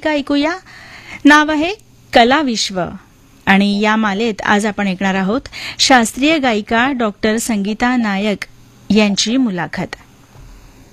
मालिका ऐकूया. नाव आहे कला विश्व आणि या मालेत आज आपण ऐकणार आहोत शास्त्रीय गायिका डॉक्टर संगीता नायक यांची मुलाखत.